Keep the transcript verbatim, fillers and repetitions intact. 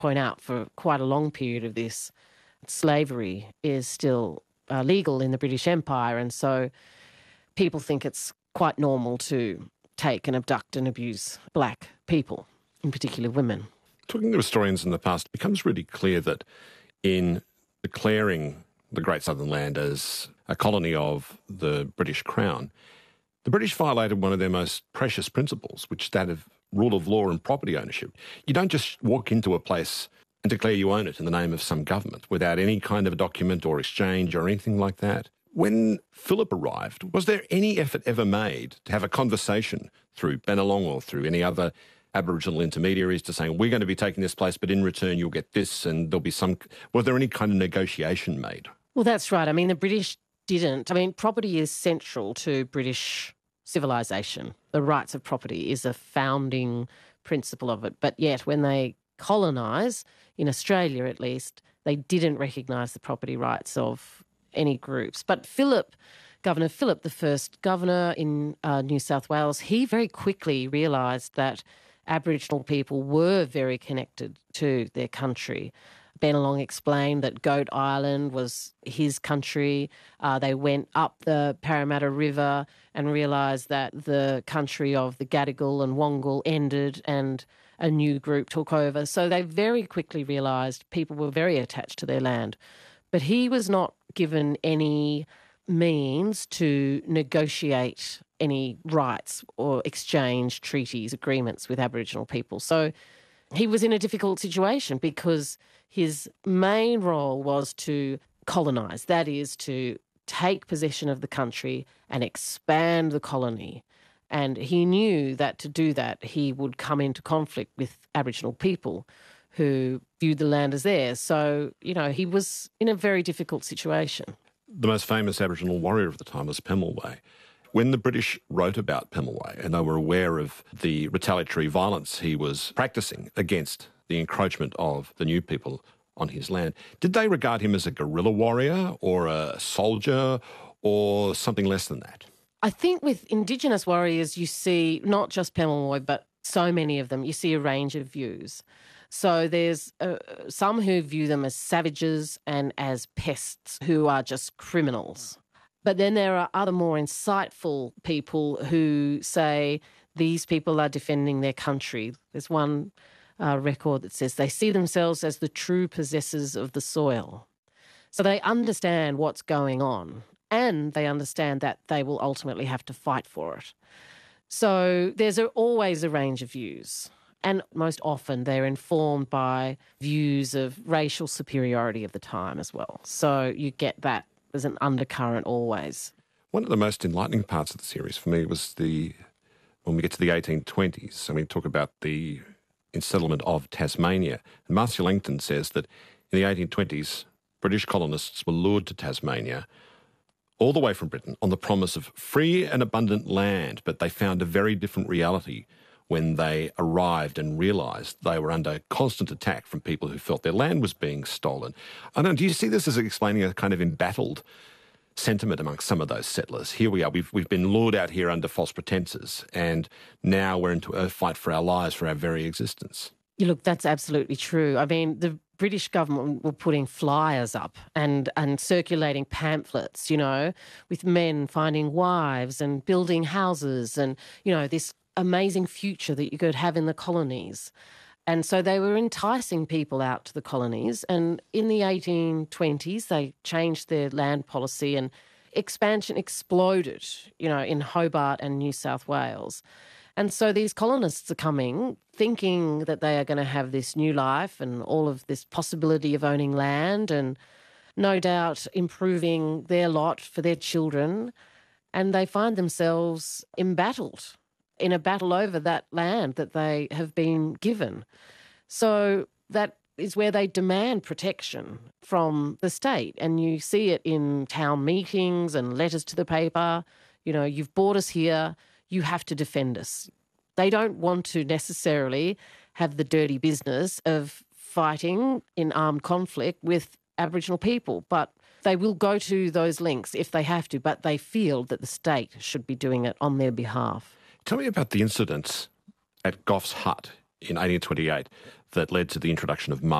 point out, for quite a long period of this, slavery is still uh, legal in the British Empire, and so people think it's quite normal to take and abduct and abuse black people, in particular women. Talking to historians in the past, it becomes really clear that in declaring the Great Southern Land as a colony of the British Crown, the British violated one of their most precious principles, which is that of rule of law and property ownership. You don't just walk into a place and declare you own it in the name of some government without any kind of a document or exchange or anything like that. When Phillip arrived, was there any effort ever made to have a conversation through Bennelong or through any other Aboriginal intermediaries to saying, we're going to be taking this place, but in return you'll get this, and there'll be some... Was there any kind of negotiation made? Well, that's right. I mean, the British didn't. I mean, property is central to British civilization. The rights of property is a founding principle of it. But yet, when they colonise, in Australia at least, they didn't recognise the property rights of any groups. But Phillip, Governor Phillip, the first governor in uh, New South Wales, he very quickly realised that Aboriginal people were very connected to their country. Bennelong explained that Goat Island was his country. Uh, they went up the Parramatta River and realised that the country of the Gadigal and Wongal ended and a new group took over. So they very quickly realised people were very attached to their land. But he was not given any means to negotiate any rights or exchange treaties, agreements with Aboriginal people. So he was in a difficult situation because his main role was to colonise, that is, to take possession of the country and expand the colony. And he knew that to do that, he would come into conflict with Aboriginal people who viewed the land as theirs. So, you know, he was in a very difficult situation. The most famous Aboriginal warrior of the time was Pemulwuy. When the British wrote about Pemulwuy and they were aware of the retaliatory violence he was practising against the encroachment of the new people on his land, did they regard him as a guerrilla warrior or a soldier or something less than that? I think with Indigenous warriors you see not just Pemulwuy but so many of them, you see a range of views. So there's uh, some who view them as savages and as pests who are just criminals. But then there are other more insightful people who say these people are defending their country. There's one uh, record that says they see themselves as the true possessors of the soil. So they understand what's going on and they understand that they will ultimately have to fight for it. So there's a, always a range of views. And most often they're informed by views of racial superiority of the time as well. So you get that as an undercurrent always. One of the most enlightening parts of the series for me was the when we get to the eighteen twenties and we talk about the settlement of Tasmania. And Marcia Langton says that in the eighteen twenties, British colonists were lured to Tasmania all the way from Britain on the promise of free and abundant land, but they found a very different reality when they arrived and realised they were under constant attack from people who felt their land was being stolen. I don't know, do you see this as explaining a kind of embattled sentiment amongst some of those settlers? Here we are, we've, we've been lured out here under false pretences, and now we're into a fight for our lives, for our very existence. Yeah, look, that's absolutely true. I mean, the British government were putting flyers up and, and circulating pamphlets, you know, with men finding wives and building houses and, you know, this amazing future that you could have in the colonies. And so they were enticing people out to the colonies. And in the eighteen twenties, they changed their land policy and expansion exploded, you know, in Hobart and New South Wales. And so these colonists are coming thinking that they are going to have this new life and all of this possibility of owning land and no doubt improving their lot for their children. And they find themselves embattled in a battle over that land that they have been given. So that is where they demand protection from the state. And you see it in town meetings and letters to the paper. You know, you've brought us here, you have to defend us. They don't want to necessarily have the dirty business of fighting in armed conflict with Aboriginal people, but they will go to those links if they have to, but they feel that the state should be doing it on their behalf. Tell me about the incidents at Goff's Hut in eighteen twenty-eight. that led to the introduction of